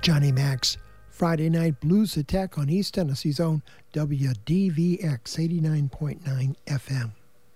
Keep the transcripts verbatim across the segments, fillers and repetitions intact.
Johnny Mac's Friday Night Blues Attack on East Tennessee's own W D V X eighty-nine point nine F M.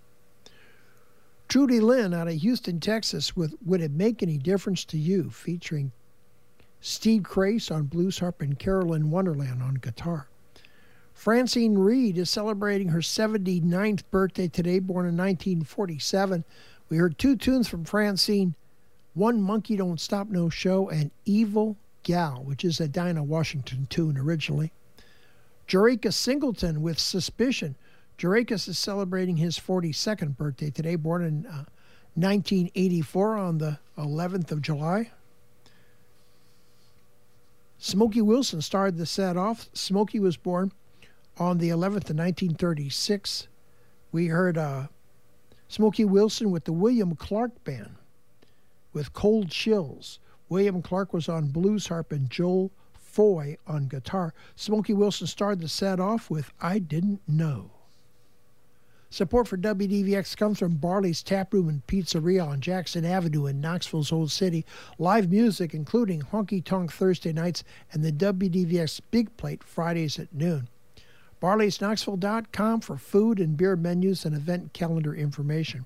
Trudy Lynn out of Houston, Texas with Would It Make Any Difference to You, featuring Steve Crace on blues harp and Carolyn Wonderland on guitar. Francine Reed is celebrating her seventy-ninth birthday today, born in nineteen forty-seven. We heard two tunes from Francine, One Monkey Don't Stop No Show and Evil Gal, which is a Dinah Washington tune originally. Jericka Singleton with Suspicion. Jericka is celebrating his forty-second birthday today, born in uh, nineteen eighty-four on the eleventh of July. Smokey Wilson started the set off. Smokey was born on the eleventh of nineteen thirty-six. We heard uh, Smokey Wilson with the William Clark Band with Cold Chills. William Clark was on blues harp and Joel Foy on guitar. Smokey Wilson started the set off with I Didn't Know. Support for W D V X comes from Barley's Tap Room and Pizzeria on Jackson Avenue in Knoxville's Old City. Live music, including Honky Tonk Thursday nights and the W D V X Big Plate Fridays at noon. Barleys Knoxville dot com for food and beer menus and event calendar information.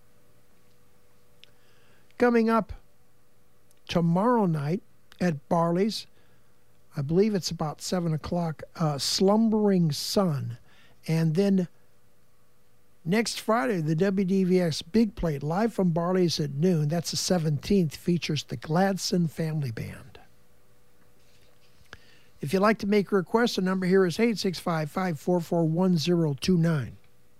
Coming up tomorrow night at Barley's, I believe it's about seven o'clock, uh, Slumbering Sun. And then next Friday, the W D V X Big Plate, live from Barley's at noon, that's the seventeenth, features the Gladson Family Band. If you'd like to make a request, the number here is eight six five, five four four, one zero two nine.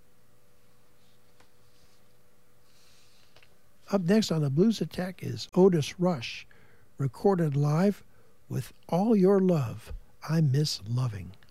Up next on the Blues Attack is Otis Rush, recorded live with All Your Love, I Miss Loving.